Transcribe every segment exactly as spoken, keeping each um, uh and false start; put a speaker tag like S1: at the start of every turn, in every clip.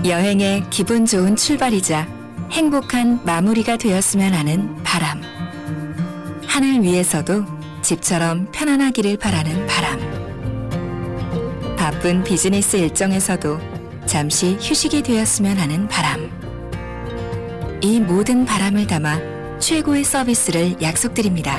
S1: 여행의 기분 좋은 출발이자 행복한 마무리가 되었으면 하는 바람. 하늘 위에서도 집처럼 편안하기를 바라는 바람. 바쁜 비즈니스 일정에서도 잠시 휴식이 되었으면 하는 바람. 이 모든 바람을 담아 최고의 서비스를 약속드립니다.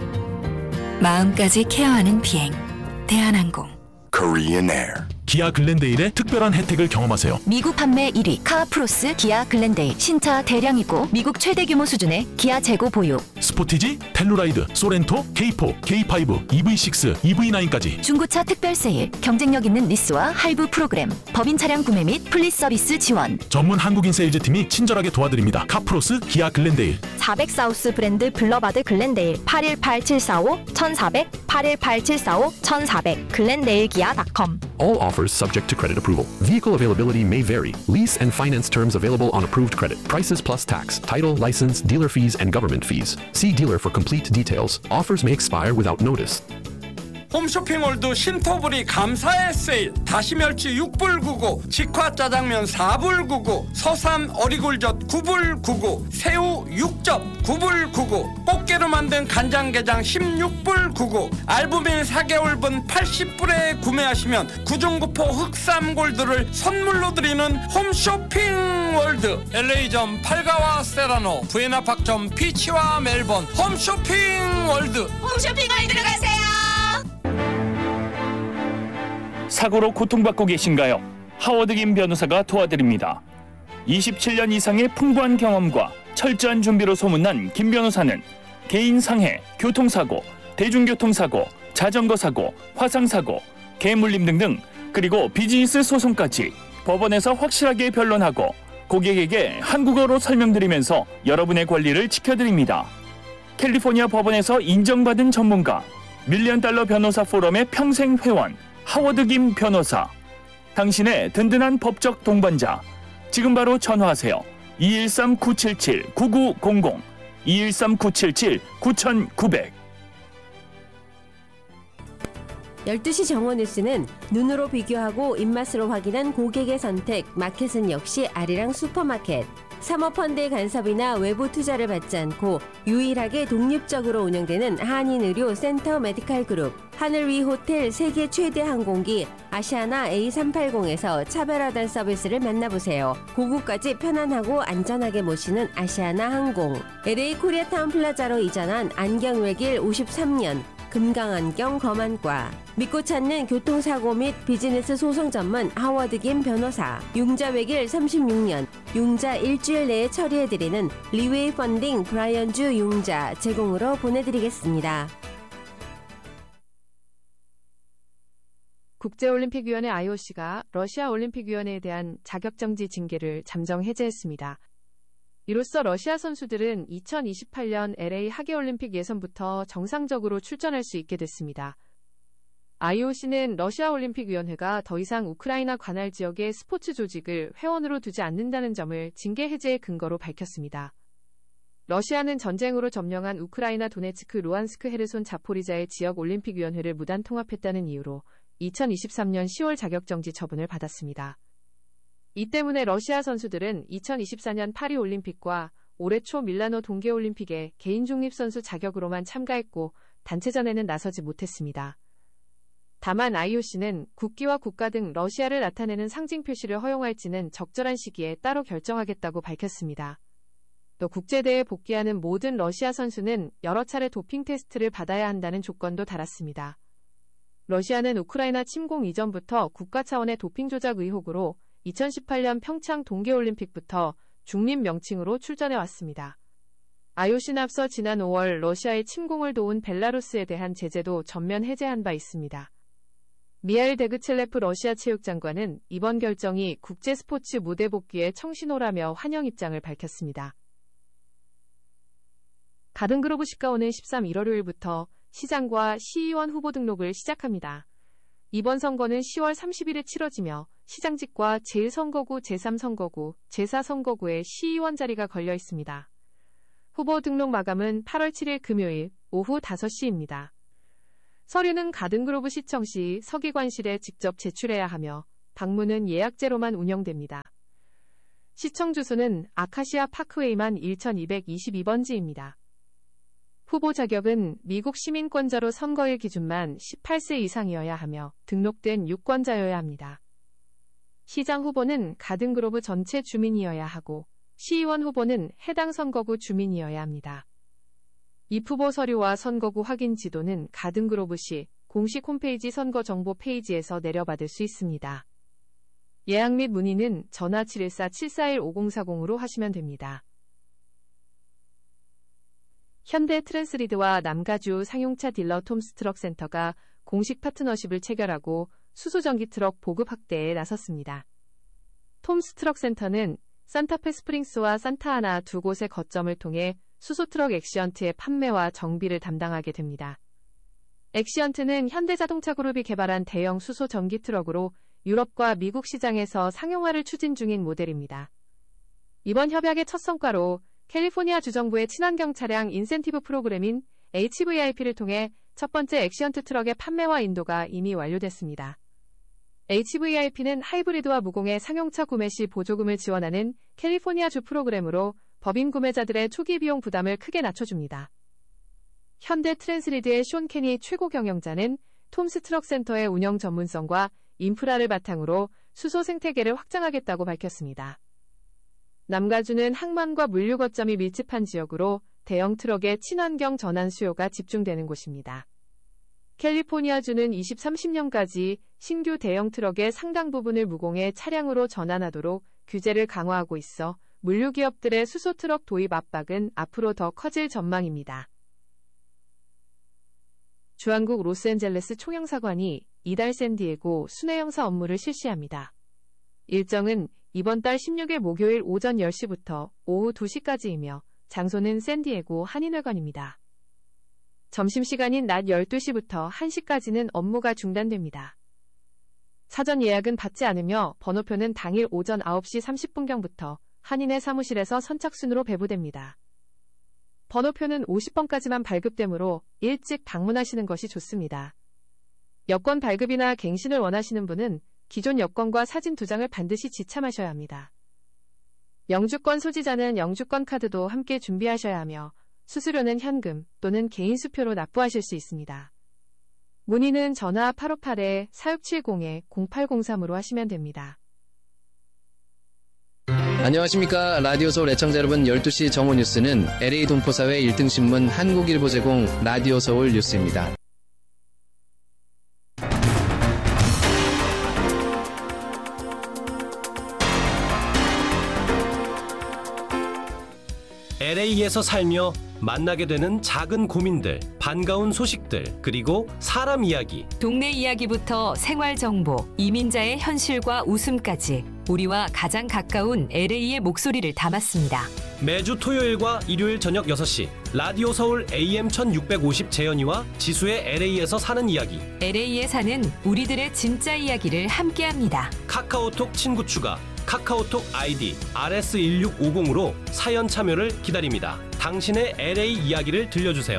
S1: 마음까지 케어하는 비행, 대한항공.
S2: Korean Air.
S3: 기아 글렌데일의 특별한 혜택을 경험하세요.
S4: 미국 판매 일 위 카프로스 기아 글렌데일. 신차 대량이고 미국 최대 규모 수준의 기아 재고 보유.
S3: 스포티지, 텔루라이드, 소렌토, 케이포, 케이파이브, 이브이식스, 이브이나인까지
S4: 중고차 특별 세일, 경쟁력 있는 리스와 할부 프로그램, 법인 차량 구매 및 플리스 서비스 지원.
S3: 전문 한국인 세일즈팀이 친절하게 도와드립니다. 카프로스 기아 글렌데일.
S4: 사백 사우스 브랜드 블러바드 글렌데일. 팔일팔 칠사오 천사백 팔일팔 칠사오 천사백 글렌데일 기아 닷컴.
S5: All offers subject to credit approval. Vehicle availability may vary. Lease and finance terms available on approved credit. Prices plus tax, title, license, dealer fees, and government fees. See dealer for complete details. Offers may expire without notice.
S6: 홈쇼핑몰드 신토부리 감사의 세일. 다시멸치 육 불 구십구, 직화짜장면 사 불 구십구, 서삼 어리굴젓 구 불 구십구, 새우 육 점 구 불 구십구, 꽃게로 만든 간장게장 십육 불 구십구, 알부민 사 개월분 팔십 불에 구매하시면 구중구포 흑삼골드를 선물로 드리는 홈쇼핑월드. 엘에이점 팔가와 세라노, 부에나팍점 피치와 멜번. 홈쇼핑월드.
S7: 홈쇼핑월드로 가세요.
S8: 사고로 고통받고 계신가요? 하워드 김 변호사가 도와드립니다. 이십칠 년 이상의 풍부한 경험과 철저한 준비로 소문난 김 변호사는 개인 상해, 교통사고, 대중교통사고, 자전거 사고, 화상사고, 개물림 등등, 그리고 비즈니스 소송까지 법원에서 확실하게 변론하고 고객에게 한국어로 설명드리면서 여러분의 권리를 지켜드립니다. 캘리포니아 법원에서 인정받은 전문가, 밀리언 달러 변호사 포럼의 평생 회원, 하워드 김 변호사. 당신의 든든한 법적 동반자. 지금 바로 전화하세요. 이일삼 구칠칠 구구공공, 이일삼 구칠칠 구구공공.
S9: 열두 시 정오 뉴스는 눈으로 비교하고 입맛으로 확인한 고객의 선택, 마켓은 역시 아리랑 슈퍼마켓. 사모펀드의 간섭이나 외부 투자를 받지 않고 유일하게 독립적으로 운영되는 한인의료 센터 메디칼 그룹, 하늘 위 호텔 세계 최대 항공기 아시아나 에이 삼백팔십에서 차별화된 서비스를 만나보세요. 고국까지 편안하고 안전하게 모시는 아시아나 항공. 엘에이 코리아타운 플라자로 이전한 안경외길 오십삼 년, 금강안경 검안과. 믿고 찾는 교통사고 및 비즈니스 소송 전문 하워드 김 변호사. 융자외길 삼십육 년, 융자 일주일 내에 처리해드리는 리웨이 펀딩 브라이언주 융자 제공으로 보내드리겠습니다.
S10: 국제올림픽위원회 아이오씨가 러시아 올림픽위원회에 대한 자격정지 징계를 잠정 해제했습니다. 이로써 러시아 선수들은 이천이십팔 년 엘에이 하계올림픽 예선부터 정상적으로 출전할 수 있게 됐습니다. 아이오씨는 러시아 올림픽위원회가 더 이상 우크라이나 관할 지역의 스포츠 조직을 회원으로 두지 않는다는 점을 징계 해제의 근거로 밝혔습니다. 러시아는 전쟁으로 점령한 우크라이나 도네츠크, 루안스크, 헤르손, 자포리자의 지역 올림픽위원회를 무단 통합했다는 이유로 이천이십삼 년 시월 자격정지 처분을 받았습니다. 이 때문에 러시아 선수들은 이천이십사 년 파리 올림픽과 올해 초 밀라노 동계올림픽에 개인 중립 선수 자격으로만 참가했고 단체전에는 나서지 못했습니다. 다만 아이오씨는 국기와 국가 등 러시아를 나타내는 상징 표시를 허용할지는 적절한 시기에 따로 결정하겠다고 밝혔습니다. 또 국제대회에 복귀하는 모든 러시아 선수는 여러 차례 도핑 테스트를 받아야 한다는 조건도 달았습니다. 러시아는 우크라이나 침공 이전부터 국가 차원의 도핑 조작 의혹으로 이천십팔 년 평창 동계올림픽부터 중립 명칭으로 출전해왔습니다. 아이오씨는 앞서 지난 오월 러시아의 침공을 도운 벨라루스에 대한 제재도 전면 해제한 바 있습니다. 미하일 데그첼레프 러시아 체육장관은 이번 결정이 국제스포츠 무대 복귀의 청신호라며 환영 입장을 밝혔습니다. 가든그로브 시가오는 십삼 일 월요일부터 시장과 시의원 후보 등록을 시작합니다. 이번 선거는 시월 삼십일에 치러지며 시장직과 제일 선거구, 제삼 선거구, 제사 선거구에 시의원 자리가 걸려 있습니다. 후보 등록 마감은 팔월 칠일 금요일 오후 다섯 시입니다. 서류는 가든그로브 시청시 서기관실에 직접 제출해야 하며 방문은 예약제로만 운영됩니다. 시청 주소는 아카시아 파크웨이만 일천이백이십이 번지입니다. 후보 자격은 미국 시민권자로 선거일 기준만 십팔 세 이상이어야 하며 등록된 유권자여야 합니다. 시장 후보는 가든그로브 전체 주민이어야 하고 시의원 후보는 해당 선거구 주민이어야 합니다. 입후보 서류와 선거구 확인 지도는 가든그로브시 공식 홈페이지 선거정보 페이지에서 내려받을 수 있습니다. 예약 및 문의는 전화 칠일사 칠사일 오공사공으로 하시면 됩니다. 현대 트랜스리드와 남가주 상용차 딜러 톰스 트럭 센터가 공식 파트너십을 체결하고 수소전기 트럭 보급 확대에 나섰습니다. 톰스 트럭 센터는 산타페 스프링스와 산타아나 두 곳의 거점을 통해 수소트럭 엑시언트의 판매와 정비를 담당하게 됩니다. 엑시언트는 현대자동차그룹이 개발한 대형 수소 전기 트럭으로 유럽과 미국 시장에서 상용화를 추진 중인 모델입니다. 이번 협약의 첫 성과로 캘리포니아 주정부의 친환경 차량 인센티브 프로그램인 에이치브이아이피를 통해 첫 번째 엑시언트 트럭의 판매와 인도가 이미 완료됐습니다. 에이치브이아이피는 하이브리드와 무공해 상용차 구매 시 보조금을 지원하는 캘리포니아주 프로그램으로 법인 구매자들의 초기 비용 부담을 크게 낮춰줍니다. 현대 트랜스리드의 숀 케니 최고 경영자는 톰스 트럭 센터의 운영 전문성과 인프라를 바탕으로 수소 생태계를 확장하겠다고 밝혔습니다. 남가주는 항만과 물류 거점이 밀집한 지역으로 대형 트럭의 친환경 전환 수요가 집중되는 곳입니다. 캘리포니아주는 이천삼십 년까지 신규 대형 트럭의 상당 부분을 무공해 차량으로 전환하도록 규제를 강화하고 있어 물류 기업들의 수소 트럭 도입 압박은 앞으로 더 커질 전망입니다. 주한국 로스앤젤레스 총영사관이 이달 샌디에고 순회영사 업무를 실시합니다. 일정은 이번 달 십육일 목요일 오전 열 시부터 오후 두 시까지이며 장소는 샌디에고 한인회관입니다. 점심시간인 낮 열두 시부터 한 시까지는 업무가 중단됩니다. 사전 예약은 받지 않으며 번호표는 당일 오전 아홉 시 삼십 분경부터 한인회 사무실에서 선착순으로 배부됩니다. 번호표는 오십 번까지만 발급되므로 일찍 방문하시는 것이 좋습니다. 여권 발급이나 갱신을 원하시는 분은 기존 여권과 사진 두 장을 반드시 지참하셔야 합니다. 영주권 소지자는 영주권 카드도 함께 준비하셔야 하며 수수료는 현금 또는 개인 수표로 납부하실 수 있습니다. 문의는 전화 팔오팔 사육칠공 공팔공삼으로 하시면 됩니다.
S2: 안녕하십니까. 라디오 서울 애청자 여러분, 열두 시 정오 뉴스는 엘에이 동포사회 일 등 신문 한국일보 제공 라디오 서울 뉴스입니다.
S11: 엘에이에서 살며 만나게 되는 작은 고민들, 반가운 소식들, 그리고 사람 이야기.
S1: 동네 이야기부터 생활 정보, 이민자의 현실과 웃음까지 우리와 가장 가까운 엘에이의 목소리를 담았습니다.
S11: 매주 토요일과 일요일 저녁 여섯 시 라디오 서울 에이엠 천육백오십 재현이와 지수의 엘에이에서 사는 이야기.
S1: 엘에이에 사는 우리들의 진짜 이야기를 함께합니다.
S11: 카카오톡 친구 추가, 카카오톡 아이디 알에스 일육오공으로 사연 참여를 기다립니다. 당신의 엘에이 이야기를 들려주세요.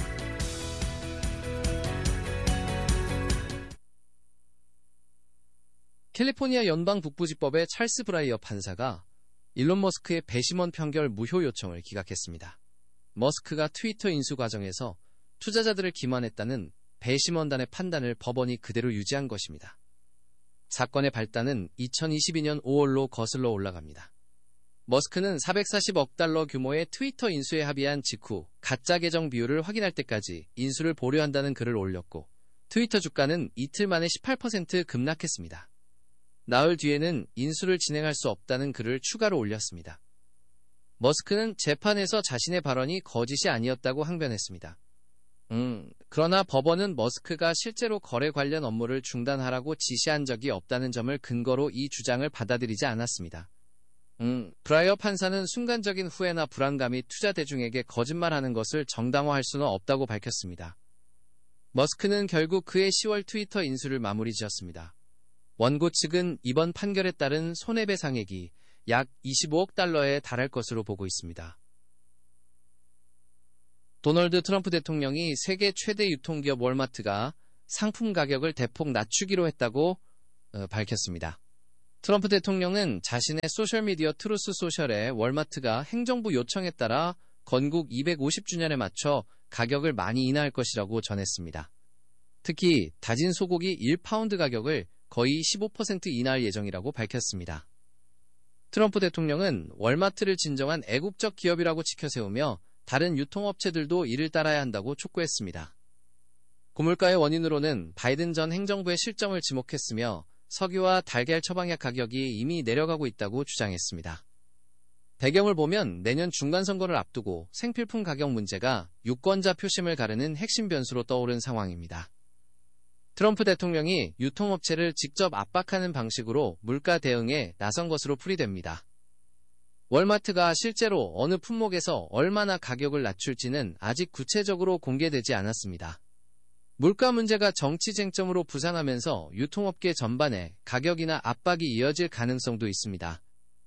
S2: 캘리포니아 연방북부지법의 찰스 브라이어 판사가 일론 머스크의 배심원 판결 무효 요청을 기각했습니다. 머스크가 트위터 인수 과정에서 투자자들을 기만했다는 배심원단의 판단을 법원이 그대로 유지한 것입니다. 사건의 발단은 이천이십이 년 오월로 거슬러 올라갑니다. 머스크는 사백사십억 달러 규모의 트위터 인수에 합의한 직후 가짜 계정 비율을 확인할 때까지 인수를 보류한다는 글을 올렸고 트위터 주가는 이틀 만에 십팔 퍼센트 급락했습니다. 나흘 뒤에는 인수를 진행할 수 없다는 글을 추가로 올렸습니다. 머스크는 재판에서 자신의 발언이 거짓이 아니었다고 항변했습니다. 음, 그러나 법원은 머스크가 실제로 거래 관련 업무를 중단하라고 지시한 적이 없다는 점을 근거로 이 주장을 받아들이지 않았습니다. 음, 브라이어 판사는 순간적인 후회나 불안감이 투자 대중에게 거짓말하는 것을 정당화할 수는 없다고 밝혔습니다. 머스크는 결국 그해 시월 트위터 인수를 마무리 지었습니다. 원고 측은 이번 판결에 따른 손해배상액이 약 이십오억 달러에 달할 것으로 보고 있습니다. 도널드 트럼프 대통령이 세계 최대 유통기업 월마트가 상품 가격을 대폭 낮추기로 했다고 어, 밝혔습니다. 트럼프 대통령은 자신의 소셜미디어 트루스 소셜에 월마트가 행정부 요청에 따라 건국 이백오십 주년에 맞춰 가격을 많이 인하할 것이라고 전했습니다. 특히 다진 소고기 일 파운드 가격을 거의 십오 퍼센트 인하할 예정이라고 밝혔습니다. 트럼프 대통령은 월마트를 진정한 애국적 기업이라고 지켜세우며 다른 유통업체들도 이를 따라야 한다고 촉구했습니다. 고물가의 원인으로는 바이든 전 행정부의 실정을 지목했으며 석유와 달걀 처방약 가격이 이미 내려가고 있다고 주장했습니다. 배경을 보면 내년 중간선거를 앞두고 생필품 가격 문제가 유권자 표심을 가르는 핵심 변수로 떠오른 상황입니다. 트럼프 대통령이 유통업체를 직접 압박하는 방식으로 물가 대응에 나선 것으로 풀이됩니다. 월마트가 실제로 어느 품목에서 얼마나 가격을 낮출지는 아직 구체적으로 공개되지 않았습니다. 물가 문제가 정치 쟁점으로 부상하면서 유통업계 전반에 가격이나 압박이 이어질 가능성도 있습니다.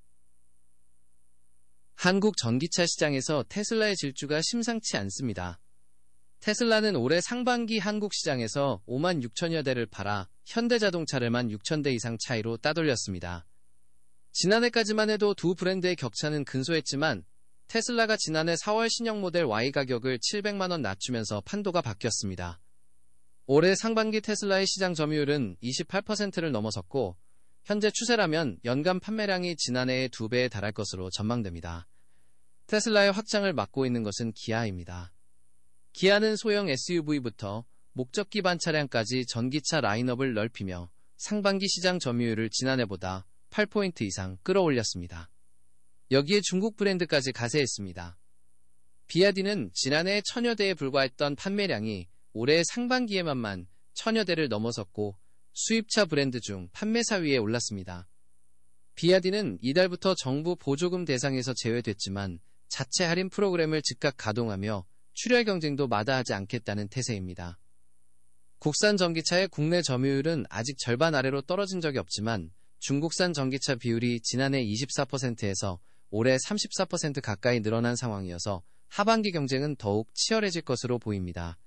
S2: 한국 전기차 시장에서 테슬라의 질주가 심상치 않습니다. 테슬라는 올해 상반기 한국 시장에서 오만 육천여 대를 팔아 현대자동차를만 육천 대 이상 차이로 따돌렸습니다. 지난해까지만 해도 두 브랜드의 격차는 근소했지만 테슬라가 지난해 사월 신형 모델 Y 가격을 칠백만 원 낮추면서 판도가 바뀌었습니다. 올해 상반기 테슬라의 시장 점유율은 이십팔 퍼센트를 넘어섰고 현재 추세라면 연간 판매량이 지난해의 두 배에 달할 것으로 전망됩니다. 테슬라의 확장을 막고 있는 것은 기아입니다. 기아는 소형 에스유브이부터 목적 기반 차량까지 전기차 라인업을 넓히며 상반기 시장 점유율을 지난해보다 팔 포인트 이상 끌어올렸습니다. 여기에 중국 브랜드까지 가세했습니다. 비아디는 지난해 천여 대에 불과했던 판매량이 올해 상반기에만만 천여 대를 넘어섰고 수입차 브랜드 중 판매 사 위에 올랐습니다. 비아디는 이달부터 정부 보조금 대상에서 제외됐지만 자체 할인 프로그램을 즉각 가동하며 출혈 경쟁도 마다하지 않겠다는 태세입니다. 국산 전기차의 국내 점유율은 아직 절반 아래로 떨어진 적이 없지만 중국산 전기차 비율이 지난해 이십사 퍼센트에서 올해 삼십사 퍼센트 가까이 늘어난 상황이어서 하반기 경쟁은 더욱 치열해질 것으로 보입니다.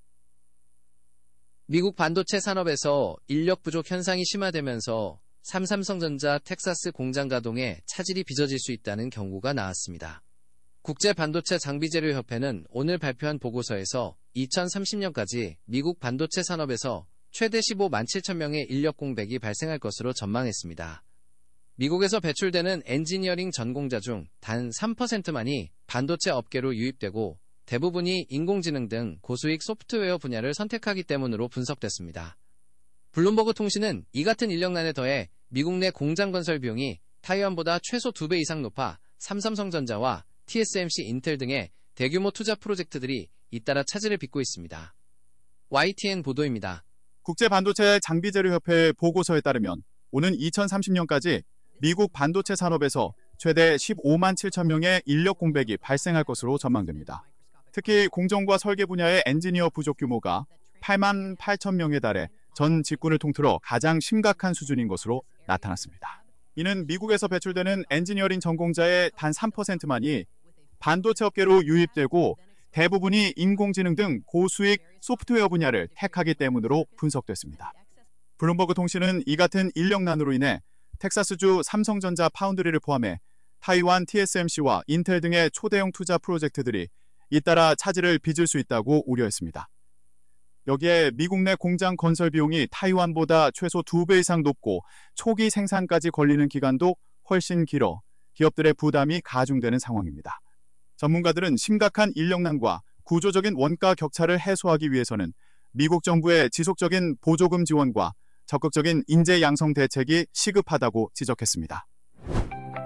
S2: 미국 반도체 산업에서 인력 부족 현상이 심화되면서 삼성전자 텍사스 공장 가동에 차질이 빚어질 수 있다는 경고가 나왔습니다. 국제반도체 장비재료협회는 오늘 발표한 보고서에서 이천삼십 년까지 미국 반도체 산업에서 최대 십오만 칠천 명의 인력 공백이 발생할 것으로 전망했습니다. 미국에서 배출되는 엔지니어링 전공자 중 단 삼 퍼센트만이 반도체 업계로 유입되고 대부분이 인공지능 등 고수익 소프트웨어 분야를 선택하기 때문으로 분석됐습니다. 블룸버그 통신은 이 같은 인력난에 더해 미국 내 공장 건설 비용이 타이완보다 최소 두 배 이상 높아 삼성전자와 티에스엠씨, 인텔 등의 대규모 투자 프로젝트들이 잇따라 차질을 빚고 있습니다. 와이티엔 보도입니다.
S12: 국제반도체 장비재료협회의 보고서에 따르면 오는 이천삼십 년까지 미국 반도체 산업에서 최대 십오만 칠천 명의 인력 공백이 발생할 것으로 전망됩니다. 특히 공정과 설계 분야의 엔지니어 부족 규모가 팔만 팔천 명에 달해 전 직군을 통틀어 가장 심각한 수준인 것으로 나타났습니다. 이는 미국에서 배출되는 엔지니어링 전공자의 단 삼 퍼센트만이 반도체 업계로 유입되고 대부분이 인공지능 등 고수익 소프트웨어 분야를 택하기 때문으로 분석됐습니다. 블룸버그 통신은 이 같은 인력난으로 인해 텍사스주 삼성전자 파운드리를 포함해 타이완 티에스엠씨와 인텔 등의 초대형 투자 프로젝트들이 잇따라 차질을 빚을 수 있다고 우려했습니다. 여기에 미국 내 공장 건설 비용이 타이완보다 최소 두 배 이상 높고 초기 생산까지 걸리는 기간도 훨씬 길어 기업들의 부담이 가중되는 상황입니다. 전문가들은 심각한 인력난과 구조적인 원가 격차를 해소하기 위해서는 미국 정부의 지속적인 보조금 지원과 적극적인 인재 양성 대책이 시급하다고 지적했습니다.